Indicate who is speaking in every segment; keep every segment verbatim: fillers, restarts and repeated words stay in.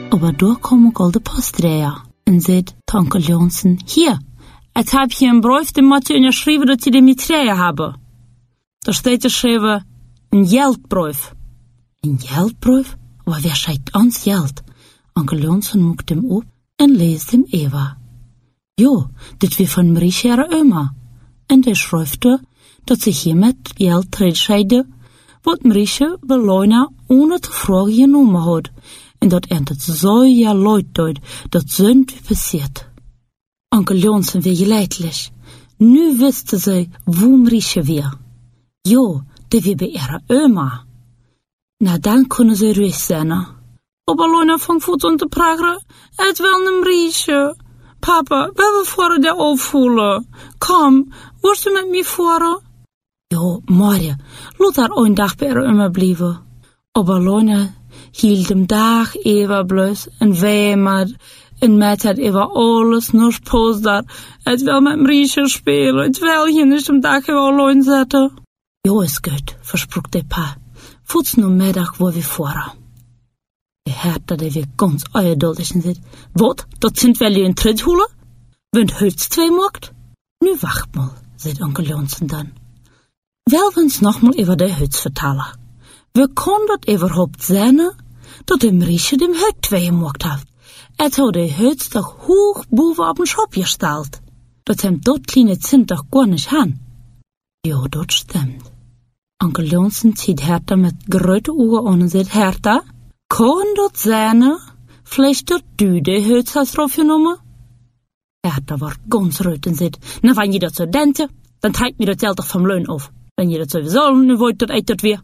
Speaker 1: Aber da kom ook al de postrijder en zei Onkel Jonsen, hier, ik heb hier een brief, die moet je onderschrijven dat je die met treien hebben. Daar staat geschreven, een geldbrief. Een geldbrief? Maar wer schreibt ons geld? Onkel Jonsen moekt hem op en leest hem even. Jo, dit weer van Mariesje haar oma. En die schrijft er dat zich hiermet geld terugscheide, wat Mariesje bij Leuna ohne te vragen genomen had. En dat endet zo ja leid deed, dat zond wie passiert. Onkel Jonsen weer geleidlich. Nu wisten ze wo Mariesje weer. Jo, die weer bij ihrer oma. Na dan kunnen ze ruhig zijn. Aber Leuna van voet om te praten, het wel een Mariesje. Papa, we hebben voor de opvoelen. Kom, wordt u met mij voor? Jo, morgen, laat haar een dag bij haar oma blijven. Aber Leuna hield hem dag even blus en weemerd en met het even alles nog post daar. Het wil met Mariesje spelen, het wil hier niet een dag even alleen zetten. Jo, is goed, versprok de pa. Voets nu middag wo we voor. De Hertha, die weer ganz ungeduldig en zegt, wat, dat sind wel een tredhoelen? Wend höchst twee mocht? Nu wacht mal, zegt Onkel Jonsen dan. Wel wens nog mal über de Hütz vertellen. We kon dat überhaupt zijn, dat de Mariesje dem Hüt twee mocht heeft. Het had de Hütz toch hoog boven op een schop gesteld. Dat hem dat kleine Zint toch gar nicht han. Jo, dat stimmt. Onkel Jonsen zieht Hertha met grote ogen aan en zegt, Hertha, kan dat zijn? Vielleicht dat du de Hütz hast draufgenommen? Hertha wordt ganz rood en zegt, na, wenn je dat zo denkt, dan trekt mir dat geld toch vom Lohn auf. Wenn je dat sowieso nu wollt, dat eet dat weer.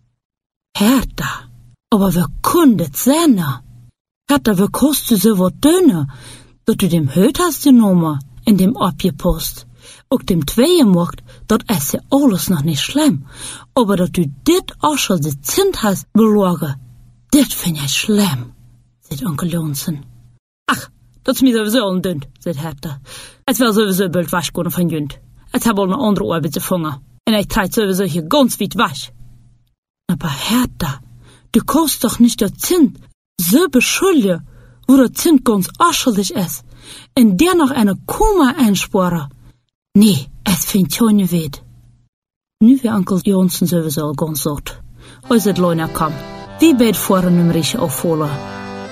Speaker 1: Hertha, aber we kon dat zijn? Hertha, we kosten so wat dünner, dat du dem Hüt hast genommen en dem abgepost. Ook dem tweeën mocht, dat is ja alles nog niet schlimm. Aber dat du dit auch schon de Zint hast belogen, dit vind ik schlimm, zegt Onkel Jonsen. Ach, dat is mir sowieso een dund, zegt Hertha. Het wil sowieso bald wasch gaan van junt. Het heb al een andere arbeid gevangen. En hij treit sowieso hier ganz weit wasch. Aber Hertha, du kannst doch nicht der Zint so beschuldigen, wo der Zint ganz unschuldig ist, und der noch eine Kuma einsparen. Nee, es findet schon nicht weh. Nu wie Onkel Jonsen sowieso ganz zot. Als het Leuna kam, wie beid voor een nummertje afvallen.